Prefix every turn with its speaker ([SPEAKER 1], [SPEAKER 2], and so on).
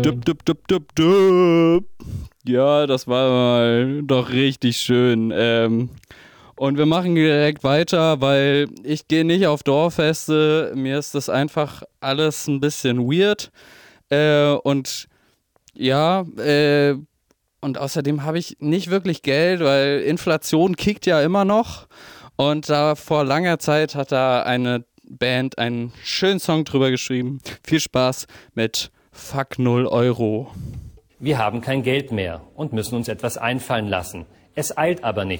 [SPEAKER 1] Düpp. Ja, das war mal doch richtig schön. Und wir machen direkt weiter, weil ich gehe nicht auf Dorffeste. Mir ist das einfach alles ein bisschen weird. Und ja, und außerdem habe ich nicht wirklich Geld, weil Inflation kickt ja immer noch. Und da vor langer Zeit hat da eine Band einen schönen Song drüber geschrieben. Viel Spaß mit Fuck 0 Euro.
[SPEAKER 2] Wir haben kein Geld mehr und müssen uns etwas einfallen lassen. Es eilt aber nicht.